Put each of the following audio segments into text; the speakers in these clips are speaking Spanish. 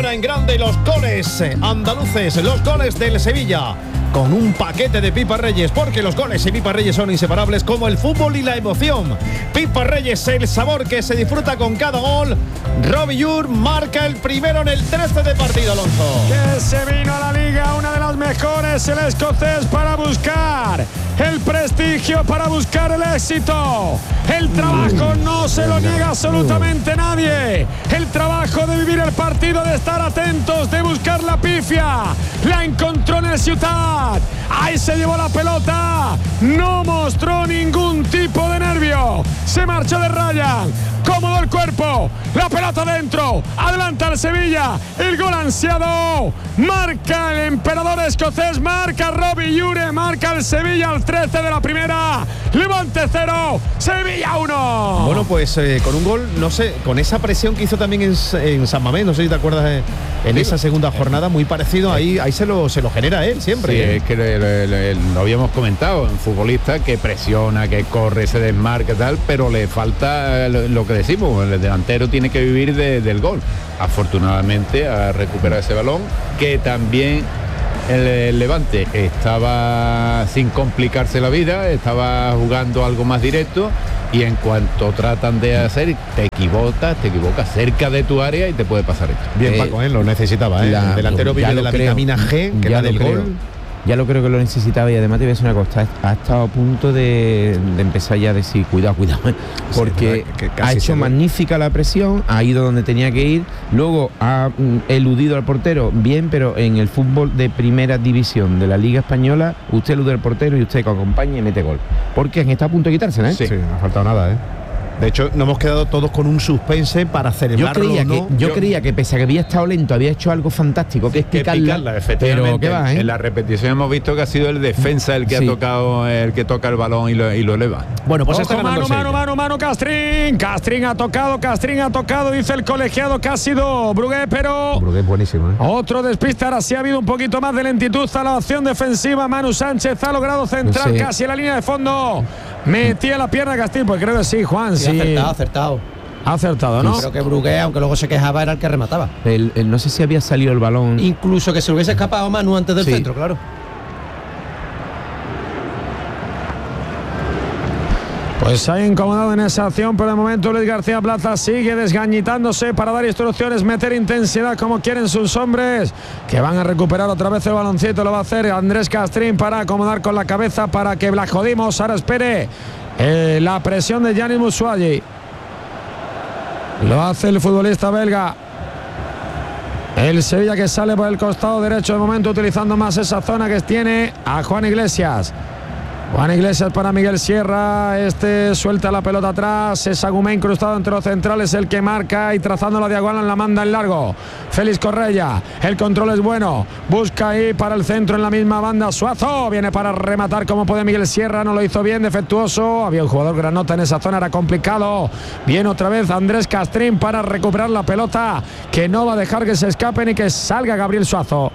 Liga en grande, los goles andaluces, los goles del Sevilla, con un paquete de Pipa Reyes, porque los goles y Pipa Reyes son inseparables como el fútbol y la emoción. Pipa Reyes, el sabor que se disfruta con cada gol. Robbie Ure marca el primero en el 13 de partido, Alonso. Que se vino a la Liga, una de las mejores, el escocés, para buscar el prestigio, para buscar el éxito. El trabajo no se lo niega absolutamente nadie. El trabajo de vivir el partido, de estar atentos, de buscar la pifia. La encontró en el Ciutat. Ahí se llevó la pelota. No mostró ningún tipo de nervio. Se marchó de raya. Cómodo el cuerpo. La pelota dentro. Adelanta el Sevilla. El gol ansiado. Marca el emperador escocés. Marca Robbie Ure. Marca el Sevilla al 13 de la primera. Levante 0. Sevilla 1. Bueno, pues con un gol, no sé, con esa presión que hizo también en San Mamés, no sé si te acuerdas, en esa segunda jornada, muy parecido, ahí se lo genera él siempre. Sí, es que lo habíamos comentado, un futbolista que presiona, que corre, se desmarca y tal, pero le falta lo que decimos, el delantero tiene que vivir del gol. Afortunadamente ha recuperado ese balón, que también el Levante estaba sin complicarse la vida, estaba jugando algo más directo, y en cuanto tratan de hacer, te equivocas cerca de tu área y te puede pasar esto. Bien, Paco, lo necesitaba, el delantero vive de la vitamina G, que la del gol. Ya lo creo que lo necesitaba, y además te voy a decir una cosa, ha estado a punto de empezar ya a decir cuidado, porque sí, ha hecho magnífica la presión, ha ido donde tenía que ir, luego ha eludido al portero bien, pero en el fútbol de primera división de la Liga Española, usted elude al portero y usted que acompaña y mete gol, porque está a punto de quitársela, ¿eh? Sí, no ha faltado nada, De hecho, nos hemos quedado todos con un suspense para celebrarlo. Yo creía que pese a que había estado lento, había hecho algo fantástico, que es picarla, efectivamente. Pero en la repetición hemos visto que ha sido el defensa el que ha tocado, el que toca el balón y lo eleva. Bueno, pues está ganando mano, Castrín ha tocado, dice el colegiado que ha sido Brugué, pero Brugué buenísimo, otro despiste. Ahora sí ha habido un poquito más de lentitud a la acción defensiva. Manu Sánchez ha logrado centrar casi en la línea de fondo. Metía la pierna Castrín, pues creo que sí, Juan. Sí, acertado. Ha acertado, ¿no? Creo que Brugué, aunque luego se quejaba, era el que remataba. No sé si había salido el balón. Incluso que se hubiese escapado Manu antes del centro, claro. Pues se ha incomodado en esa acción, pero de momento Luis García Plaza sigue desgañitándose para dar instrucciones, meter intensidad como quieren sus hombres, que van a recuperar otra vez el baloncito. Lo va a hacer Andrés Castrín para acomodar con la cabeza para que la jodimos. Ahora espere la presión de Gianni Musuagi. Lo hace el futbolista belga. El Sevilla que sale por el costado derecho de momento, utilizando más esa zona que tiene a Juan Iglesias. Juan Iglesias para Miguel Sierra, suelta la pelota atrás, es Agumé incrustado entre los centrales, el que marca y trazando la diagonal la manda en largo. Félix Correia, el control es bueno, busca ahí para el centro en la misma banda, Suazo, viene para rematar como puede Miguel Sierra, no lo hizo bien, defectuoso, había un jugador granota en esa zona, era complicado. Viene otra vez Andrés Castrín para recuperar la pelota, que no va a dejar que se escape ni que salga Gabriel Suazo.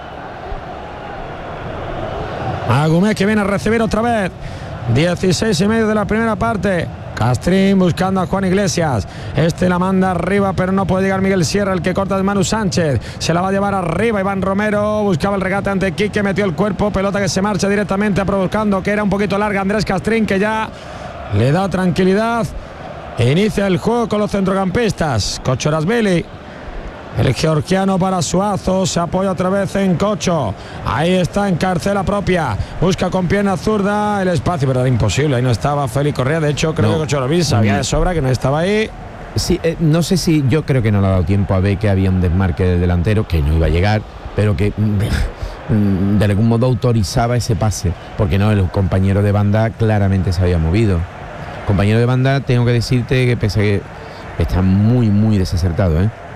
Agumé que viene a recibir otra vez. 16:30 de la primera parte. Castrín buscando a Juan Iglesias. La manda arriba, pero no puede llegar Miguel Sierra. El que corta es Manu Sánchez. Se la va a llevar arriba Iván Romero. Buscaba el regate ante Quique. Metió el cuerpo. Pelota que se marcha directamente, provocando que era un poquito larga Andrés Castrín, que ya le da tranquilidad. Inicia el juego con los centrocampistas. Kochorasvili. El georgiano para Suazo, se apoya otra vez en Cocho. Ahí está en carcela propia. Busca con pierna zurda el espacio, pero era imposible. Ahí no estaba Félix Correa. De hecho, creo que Kochorasvili sabía de sobra que no estaba ahí. Sí, no sé si, yo creo que no le ha dado tiempo a ver que había un desmarque del delantero, que no iba a llegar, pero que de algún modo autorizaba ese pase, porque no, el compañero de banda claramente se había movido. Compañero de banda, tengo que decirte que pese a que está muy desacertado,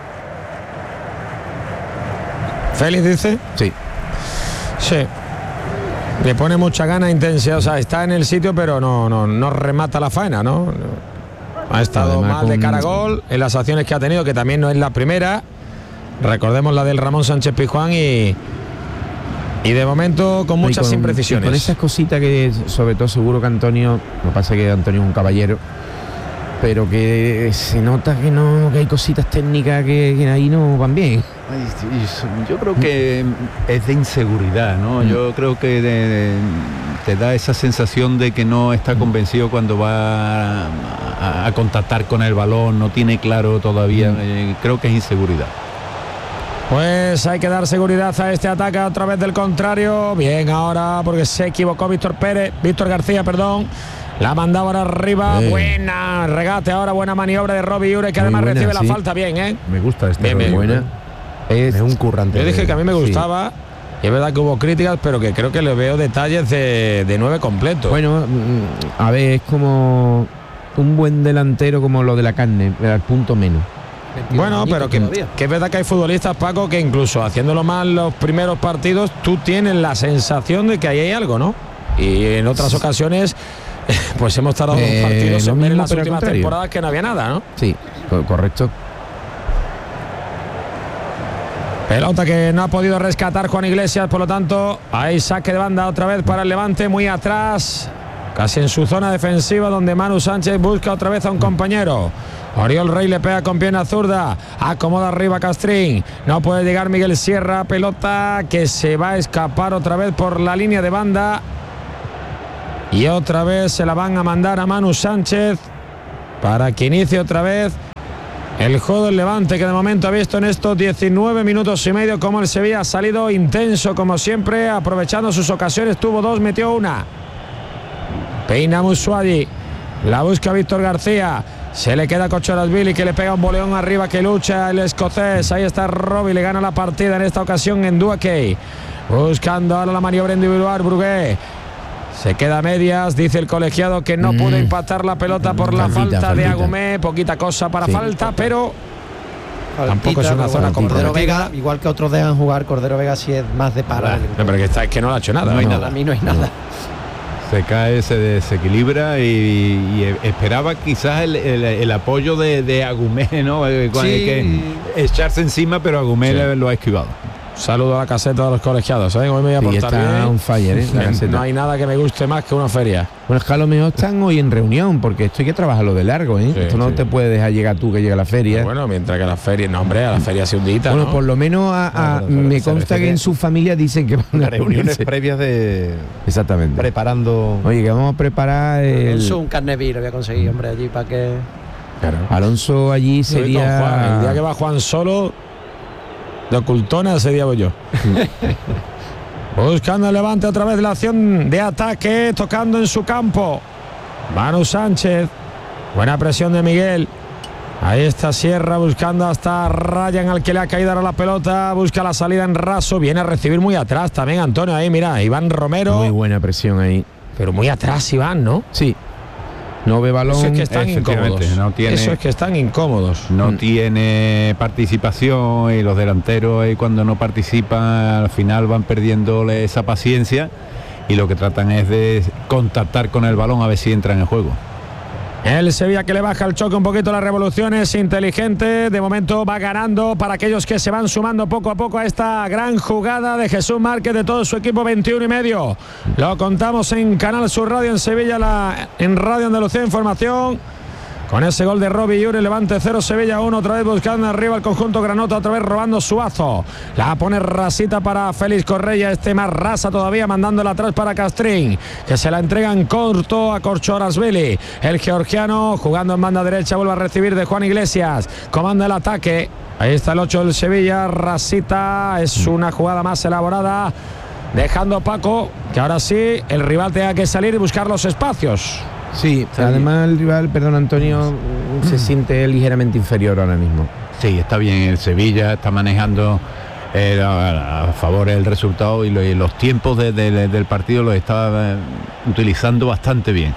Félix dice. Sí. Le pone mucha gana, intensidad, o sea, está en el sitio, pero no remata la faena, ¿no? Ha estado mal de cara a gol en las acciones que ha tenido, que también no es la primera. Recordemos la del Ramón Sánchez Pizjuán y de momento con muchas imprecisiones. Con esas cositas que sobre todo seguro que Antonio, lo que pasa es que Antonio es un caballero, pero que se nota que hay cositas técnicas que ahí no van bien. Yo creo que es de inseguridad, ¿no? Yo creo que te da esa sensación de que no está convencido cuando va a contactar con el balón, no tiene claro todavía, creo que es inseguridad. Pues hay que dar seguridad a este ataque otra vez del contrario. Bien ahora porque se equivocó Víctor García, perdón. La mandaba ahora arriba, buena regate ahora, buena maniobra de Robbie Ure, que además buena, recibe la falta bien, ¿eh? Me gusta bien, buena. Es un currante. Yo dije que a mí me gustaba, y es verdad que hubo críticas, pero que creo que le veo detalles de 9 completo. Bueno, a ver, es como un buen delantero como lo de la carne, al punto menos. Bueno, pero que es verdad que hay futbolistas, Paco, que incluso haciéndolo mal los primeros partidos, tú tienes la sensación de que ahí hay algo, ¿no? Y en otras ocasiones pues hemos tardado 2 partidos en ver en las últimas temporadas que no había nada, ¿no? Sí, correcto. Pelota que no ha podido rescatar Juan Iglesias, por lo tanto hay saque de banda otra vez para el Levante, muy atrás, casi en su zona defensiva, donde Manu Sánchez busca otra vez a un compañero. Oriol Rey le pega con pierna zurda, acomoda arriba Castrín, no puede llegar Miguel Sierra, pelota que se va a escapar otra vez por la línea de banda. Y otra vez se la van a mandar a Manu Sánchez para que inicie otra vez el juego del Levante, que de momento ha visto en estos 19 minutos y medio como el Sevilla ha salido intenso como siempre, aprovechando sus ocasiones, tuvo 2, metió 1. Peina Musuadi, la busca Víctor García, se le queda Kochorasvili, que le pega un boleón arriba, que lucha el escocés, ahí está Robbie, le gana la partida en esta ocasión en Duakey, buscando ahora la maniobra individual Brugué. Se queda a medias, dice el colegiado que no pudo impactar la pelota por la falta de Agumé, poquita cosa para falta, pero tampoco es una zona comprometida. Cordero Vega, igual que otros dejan jugar, Cordero Vega sí es más de parar. Pero que es que no le ha hecho nada. No hay nada, a mí no hay nada. Se cae, se desequilibra y esperaba quizás el apoyo de Agumé, ¿no? Hay que echarse encima, pero Agumé lo ha esquivado. Saludo a la caseta de los colegiados, ¿eh? Hoy me voy a portar bien. Un fire, ¿eh? No hay nada que me guste más que una feria. Bueno, es que a lo mejor están hoy en reunión, porque esto hay que trabajarlo de largo, ¿eh? Sí, esto no te puede dejar llegar tú que llega a la feria. Pero bueno, mientras que la feria, no hombre, a la feria hace un día. Bueno, ¿no? por lo menos me consta que en su familia dicen que van a reuniones previas de... Exactamente. Preparando... Oye, que vamos a preparar un carnevir voy a conseguir, hombre, allí para que... Claro. Alonso allí sería... Juan, el día que va Juan solo... de ocultona ese día voy yo. Buscando el Levante otra vez la acción de ataque, tocando en su campo Manu Sánchez, buena presión de Miguel, ahí está Sierra buscando hasta Ryan, al que le ha caído ahora la pelota, busca la salida en raso, viene a recibir muy atrás también Antonio, ahí mira, Iván Romero, muy buena presión ahí, pero muy atrás Iván, ¿no? Sí. No ve balón. Eso es que están incómodos. Eso es que están incómodos. No tiene participación y los delanteros cuando no participan al final van perdiendo esa paciencia y lo que tratan es de contactar con el balón a ver si entra en el juego. El Sevilla que le baja el choque un poquito, las revoluciones, inteligente, de momento va ganando para aquellos que se van sumando poco a poco a esta gran jugada de Jesús Márquez, de todo su equipo, 21,5. Lo contamos en Canal Sur Radio en Sevilla, en Radio Andalucía Información. Con ese gol de Robbie Ure, Levante 0, Sevilla 1, otra vez buscando arriba el conjunto granota, otra vez robando Suazo. La pone rasita para Félix Correia, más rasa todavía, mandándola atrás para Castrín, que se la entregan corto a Kochorasvili. El georgiano jugando en banda derecha, vuelve a recibir de Juan Iglesias, comanda el ataque. Ahí está el 8 del Sevilla, rasita, es una jugada más elaborada, dejando Paco que ahora sí el rival tenga que salir y buscar los espacios. Sí, además el rival, perdón Antonio, se siente ligeramente inferior ahora mismo. Sí, está bien, el Sevilla está manejando a favor del resultado y los tiempos del partido los está utilizando bastante bien.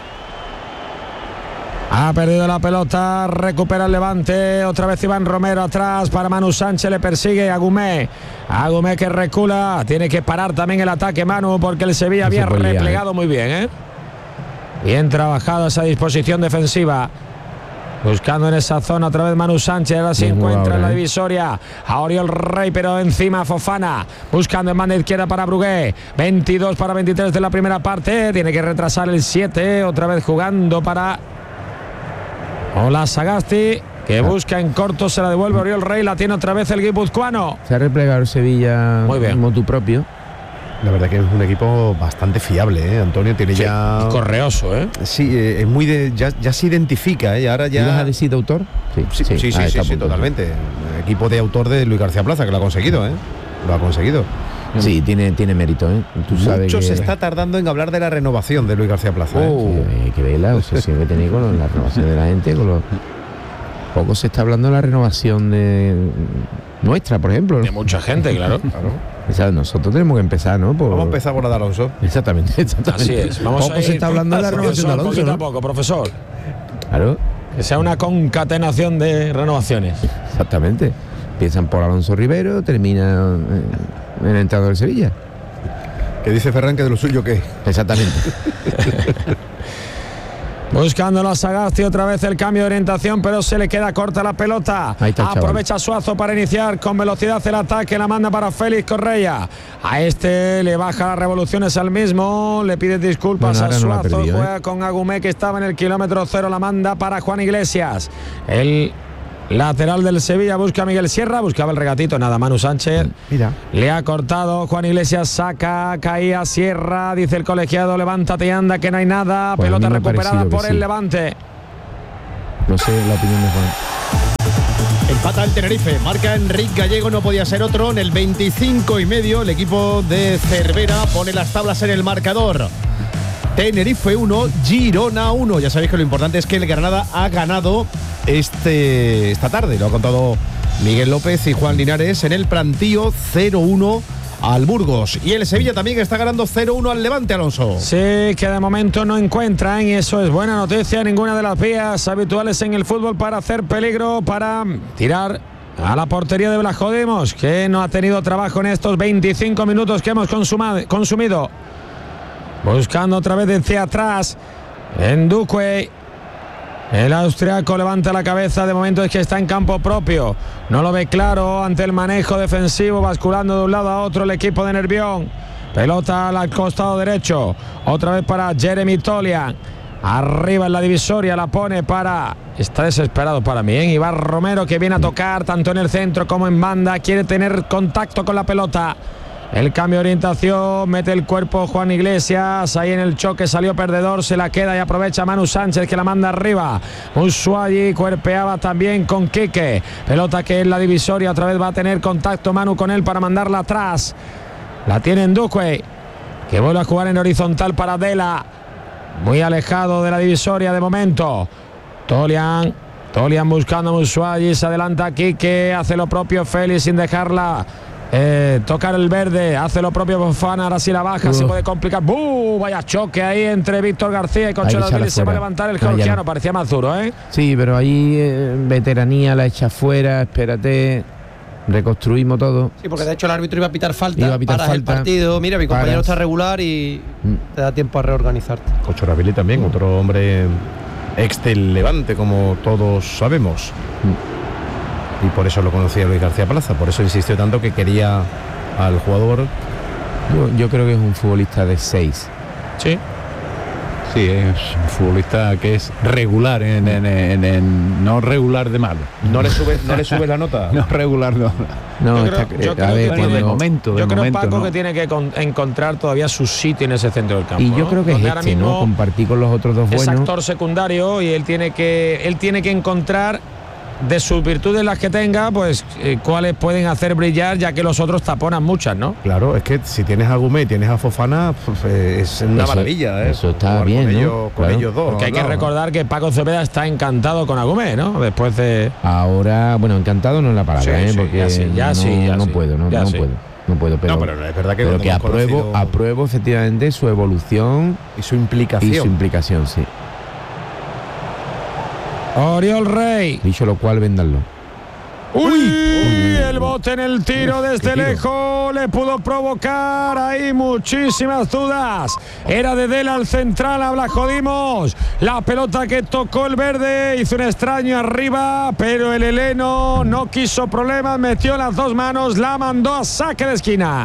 Ha perdido la pelota, recupera el Levante, otra vez Iván Romero atrás para Manu Sánchez, le persigue Agumé que recula, tiene que parar también el ataque Manu porque el Sevilla había replegado muy bien, ¿eh? Bien trabajado esa disposición defensiva. Buscando en esa zona otra vez Manu Sánchez. Ahora se encuentra en la divisoria a Oriol Rey, pero encima Fofana. Buscando en banda izquierda para Brugué. 22 para 23 de la primera parte. Tiene que retrasar el 7. Otra vez jugando para Hola Sagasti, que busca en corto, se la devuelve Oriol Rey, la tiene otra vez el guipuzcoano. Se ha replegado el Sevilla. Muy bien. Motu propio. La verdad que es un equipo bastante fiable, Antonio. Tiene ya. Y correoso, Sí, es muy de. Ya se identifica, y ahora ya. ¿Ibas a decir de autor? Sí, totalmente. Equipo de autor de Luis García Plaza, que lo ha conseguido, Lo ha conseguido. Sí, tiene mérito, Tú sabes Mucho que se está tardando en hablar de la renovación de Luis García Plaza. Sí, hay que ver la obsesión que tenéis con la renovación de la gente. Poco se está hablando de la renovación de nuestra, por ejemplo, ¿no? De mucha gente, claro. O sea, nosotros tenemos que empezar, ¿no? Vamos a empezar por la de Alonso. Exactamente. Así es. Vamos poco se está hablando de la renovación de Alonso, poquito a ¿no? poco, profesor. Claro. Que sea una concatenación de renovaciones. Exactamente. Empiezan por Alonso Rivero, terminan en el entrenador del Sevilla. Que dice Ferran que de lo suyo que. Exactamente. Buscándolo a Sagasti, otra vez el cambio de orientación, pero se le queda corta la pelota. Ahí está el Aprovecha Suazo para iniciar con velocidad el ataque, la manda para Félix Correia. A este le baja las revoluciones al mismo, le pide disculpas a Suazo, juega con Agumé, que estaba en el kilómetro 0, la manda para Juan Iglesias. El lateral del Sevilla busca a Miguel Sierra, buscaba el regatito, nada, Manu Sánchez. Mira. Le ha cortado, Juan Iglesias saca, caía Sierra, dice el colegiado, levántate y anda, que no hay nada. Pues pelota recuperada por el Levante. No sé la opinión de Juan. Empata el Tenerife, marca Enrique Gallego, no podía ser otro. En el 25,5 el equipo de Cervera pone las tablas en el marcador. Tenerife 1, Girona 1. Ya sabéis que lo importante es que el Granada ha ganado esta tarde. Lo ha contado Miguel López y Juan Linares en el plantío 0-1 al Burgos. Y el Sevilla también está ganando 0-1 al Levante, Alonso. Sí, que de momento no encuentran, y eso es buena noticia, ninguna de las vías habituales en el fútbol para hacer peligro, para tirar a la portería de Blajodimos, que no ha tenido trabajo en estos 25 minutos que hemos consumido. Buscando otra vez hacia atrás en Duque. El austriaco levanta la cabeza, de momento es que está en campo propio. No lo ve claro ante el manejo defensivo, basculando de un lado a otro el equipo de Nervión. Pelota al costado derecho, otra vez para Jeremy Tolian. Arriba en la divisoria, la pone para... Está desesperado para mí, Iván Romero, que viene a tocar tanto en el centro como en banda. Quiere tener contacto con la pelota. El cambio de orientación, mete el cuerpo Juan Iglesias, ahí en el choque salió perdedor, se la queda y aprovecha Manu Sánchez, que la manda arriba. Ushuayi cuerpeaba también con Quique, pelota que en la divisoria, otra vez va a tener contacto Manu con él para mandarla atrás. La tiene en Duque, que vuelve a jugar en horizontal para Dela, muy alejado de la divisoria de momento. Tolian buscando a Ushuayi, se adelanta Quique, hace lo propio Félix sin dejarla tocar el verde, hace lo propio Fofana, ahora sí la baja, se puede complicar. Vaya choque ahí entre Víctor García y Conchero Vélez, se va a levantar el georgiano, parecía más duro, Sí, pero ahí veteranía, la echa fuera, espérate, reconstruimos todo. Sí, porque de hecho el árbitro iba a pitar falta, paras el partido, mira, mi compañero está regular y te da tiempo a reorganizarte. Conchero Vélez también, otro hombre ex del Levante, como todos sabemos. Y por eso lo conocía Luis García Plaza, por eso insistió tanto que quería al jugador. Yo creo que es un futbolista de 6. Sí. Sí, es un futbolista que es regular, no regular de malo. ¿No le sube la nota? No regular, no. Yo creo, Paco, no. que tiene que encontrar todavía su sitio en ese centro del campo. Y yo creo que es ¿no? Compartir con los otros dos buenos. Es actor secundario y él tiene que encontrar, de sus virtudes las que tenga, pues cuáles pueden hacer brillar, ya que los otros taponan muchas, ¿no? Claro, es que si tienes a Gumé y tienes a Fofana, pues, es una maravilla, Eso está bien, con ellos dos. Porque hay que recordar que Paco Cepeda está encantado con Agumé, ¿no? Después de... Ahora, bueno, encantado no es la palabra, porque no puedo, pero es verdad que apruebo efectivamente su evolución y su implicación. Sí. Oriol Rey. Dicho lo cual, véndanlo. El bote en el tiro desde lejos le pudo provocar ahí muchísimas dudas. Era de Dela al central, a Blajodimos. La pelota que tocó el verde, hizo un extraño arriba, pero el heleno no quiso problemas, metió las dos manos, la mandó a saque de esquina.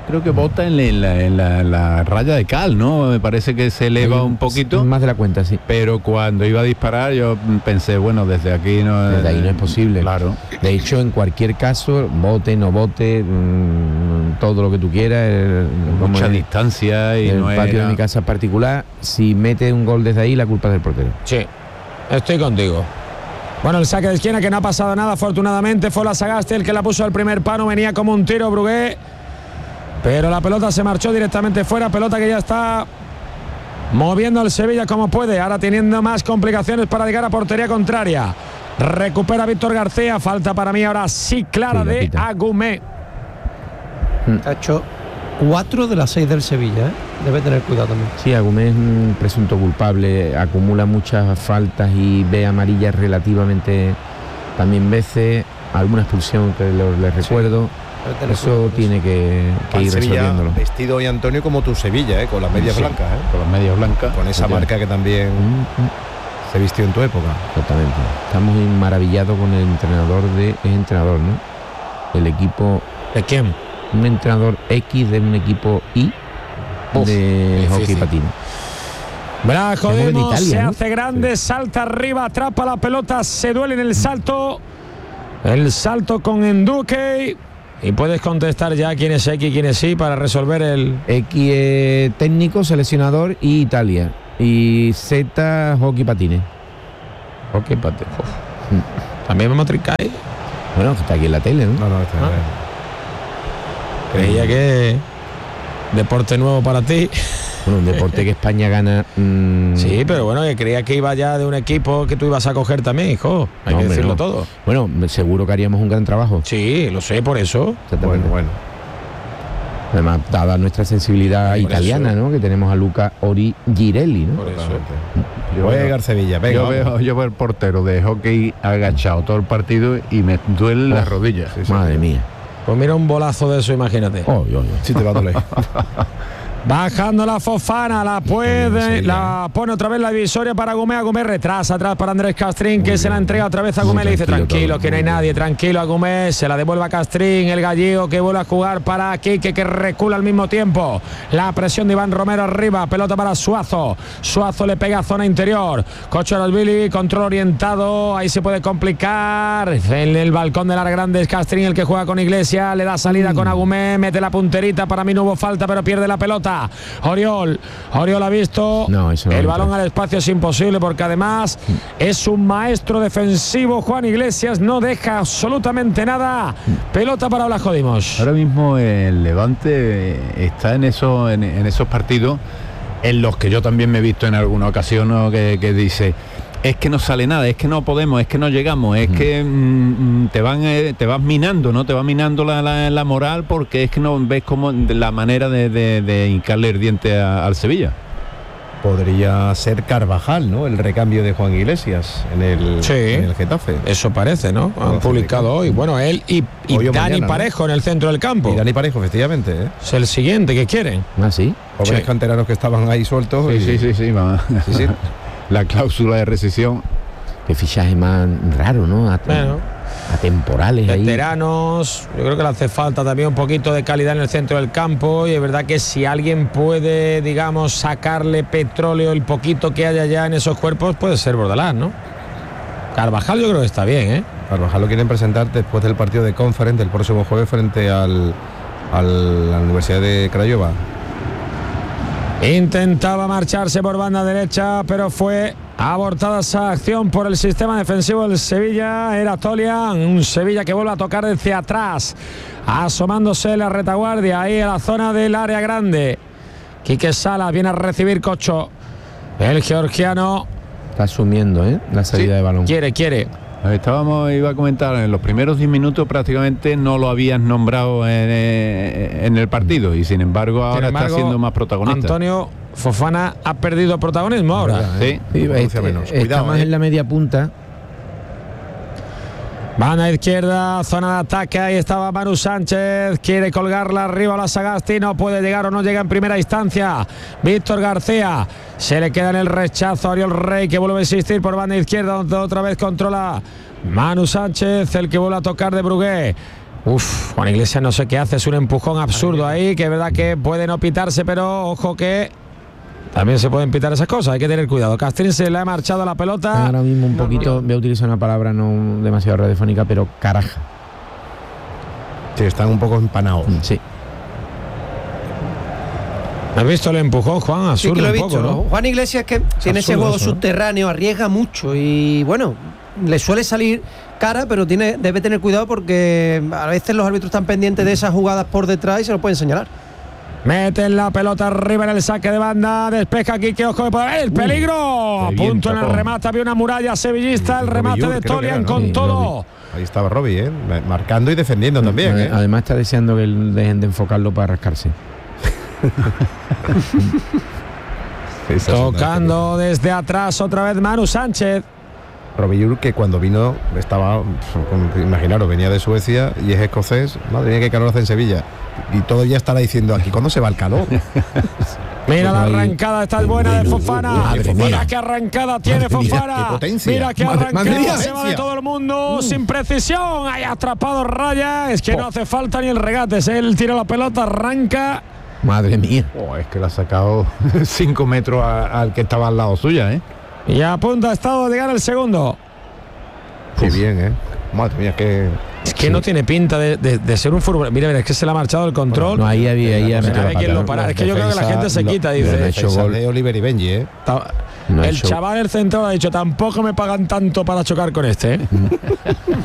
creo que bota en la raya de cal, ¿no? Me parece que se eleva un poquito. Más de la cuenta, sí. Pero cuando iba a disparar yo pensé, bueno, desde aquí no... Desde ahí no es posible. Claro. De hecho, en cualquier caso, bote, no bote, todo lo que tú quieras. Mucha distancia y el no patio de mi casa particular, si mete un gol desde ahí, la culpa es del portero. Sí, estoy contigo. Bueno, el saque de esquina que no ha pasado nada, afortunadamente fue la Sagasti el que la puso al primer palo, venía como un tiro Brugué, pero la pelota se marchó directamente fuera, pelota que ya está moviendo el Sevilla como puede, ahora teniendo más complicaciones para llegar a portería contraria. Recupera Víctor García, falta para mí ahora sí clara de Agumé. Ha hecho 4 de las 6 del Sevilla, ¿eh? Debe tener cuidado también. Sí, Agumé es un presunto culpable, acumula muchas faltas y ve amarillas relativamente también veces, alguna expulsión que le recuerdo. Eso tiene que ir resolviéndolo. Vestido hoy Antonio como tu Sevilla, con las medias blancas, con las medias blancas, con esa marca que también se vistió en tu época. Totalmente. Estamos maravillados con el entrenador es entrenador, ¿no? El equipo. ¿De quién? Un entrenador X de un equipo Y de hockey patín. Brajo Demos se hace grande, salta arriba, atrapa la pelota, se duele en el salto con Enduque, y puedes contestar ya quién es X y quién es Y para resolver el X técnico, seleccionador y Italia, y Z hockey patines. Hockey patines. También vamos a trincar. Bueno, está aquí en la tele, ¿no? No, está bien. Creía que deporte nuevo para ti. Bueno, un deporte que España gana. Sí, pero bueno, que creía que iba ya de un equipo que tú ibas a coger también, hijo. Hay que decirlo todo. Bueno, seguro que haríamos un gran trabajo. Sí, lo sé, por eso. Bueno. Además, dada nuestra sensibilidad por italiana, eso, ¿no? Que tenemos a Luca Ori Girelli, ¿no? Por eso. Yo voy a llegar a Sevilla. Venga, yo veo el portero de hockey agachado todo el partido y me duele las rodillas. Madre mía. Pues mira un bolazo de eso, imagínate. Sí te va a doler. Bajando la Fofana, la pone otra vez la divisoria para Agumé. Agumé retrasa atrás para Andrés Castrín, que se la entrega otra vez a Agumé. Le dice tranquilo, que no hay nadie, tranquilo Agumé. Se la devuelve a Castrín, el gallego que vuelve a jugar para Quique, que recula al mismo tiempo. La presión de Iván Romero arriba, pelota para Suazo. Suazo le pega a zona interior. Cocho Billy, control orientado, ahí se puede complicar. En el balcón del área grande es Castrín el que juega con Iglesias, le da salida con Agumé, mete la punterita, para mí no hubo falta, pero pierde la pelota. Oriol ha visto el balón al espacio, es imposible porque además es un maestro defensivo. Juan Iglesias no deja absolutamente nada. Pelota para Blasco Dimos. Ahora mismo el Levante está en esos partidos en los que yo también me he visto en alguna ocasión, ¿no? que dice: es que no sale nada, es que no podemos, es que no llegamos, es que te vas minando, ¿no? Te va minando la moral, porque es que no ves como la manera de hincarle el diente al Sevilla. Podría ser Carvajal, ¿no? El recambio de Juan Iglesias en el Getafe. Eso parece, ¿no? Han publicado hoy. Bueno, él y Dani mañana, Parejo, ¿no? En el centro del campo. Y Dani Parejo, efectivamente, ¿eh? Es el siguiente que quieren. ¿Ah, sí? Jóvenes canteranos que estaban ahí sueltos. Sí. La cláusula de rescisión. Qué fichaje más raro, ¿no? Atemporales. Veteranos. Yo creo que le hace falta también un poquito de calidad en el centro del campo. Y es verdad que si alguien puede, digamos, sacarle petróleo, el poquito que haya ya en esos cuerpos, puede ser Bordalás, ¿no? Carvajal yo creo que está bien, ¿eh? Carvajal lo quieren presentar después del partido de Conference del próximo jueves frente a la Universidad de Craiova. Intentaba marcharse por banda derecha, pero fue abortada esa acción por el sistema defensivo del Sevilla. Era Tolian, un Sevilla que vuelve a tocar desde atrás, asomándose la retaguardia ahí a la zona del área grande. Quique Salas viene a recibir Cocho. El georgiano está asumiendo la salida de balón. Quiere. Iba a comentar, en los primeros 10 minutos prácticamente no lo habías nombrado en el partido, y sin embargo ahora está siendo más protagonista. Antonio Fofana ha perdido protagonismo ahora. Sí. Está más en la media punta. Van a izquierda, zona de ataque, ahí estaba Manu Sánchez, quiere colgarla arriba a la Sagasti, no puede llegar o no llega en primera instancia. Víctor García, se le queda en el rechazo a Oriol Rey, que vuelve a insistir por banda izquierda, donde otra vez controla Manu Sánchez, el que vuelve a tocar de Brugué. Juan Iglesias no sé qué hace, es un empujón absurdo ahí, que es verdad que puede no pitarse, pero ojo que también se pueden pitar esas cosas, hay que tener cuidado. Castrín se le ha marchado la pelota. Ahora mismo un poquito, voy a utilizar una palabra no demasiado radiofónica, pero caraja. Sí, están un poco empanados. Sí. ¿Has visto el empujón, Juan? Absurdo, sí, que lo he visto, visto, ¿no? Juan Iglesias que tiene ese juego subterráneo, arriesga mucho y bueno, le suele salir cara, pero debe tener cuidado porque a veces los árbitros están pendientes de esas jugadas por detrás y se los pueden señalar. Meten la pelota arriba en el saque de banda, despeja aquí, que ojo, el peligro. A punto en el remate, había una muralla sevillista, el remate de Tolian con todo. Ahí estaba Robbie, marcando y defendiendo también. Además está deseando que dejen de enfocarlo para rascarse. Tocando desde atrás otra vez Manu Sánchez. Robillur, que cuando vino estaba, imaginaros, venía de Suecia y es escocés. Madre mía, qué calor hace en Sevilla. Y todo ya estará diciendo aquí, ¿cuándo se va el calor? Mira la arrancada, está buena de Fofana. Mira qué arrancada tiene Fofana. Mira qué arrancada, se va de todo el mundo sin precisión. Hay atrapado Raya. Es que no hace falta ni el regate. Él tira la pelota, arranca. Madre mía. Es que le ha sacado 5 metros al que estaba al lado suya, Y a punto ha estado de llegar el segundo. Qué bien, Madre mía, que... Es que no tiene pinta de ser un fútbol. Mira, es que se le ha marchado el control. No, ahí quién lo para. Es que yo creo que la gente se quita, dice. No ha hecho gol de Oliver y Benji, El chaval, el central, ha dicho, tampoco me pagan tanto para chocar con este,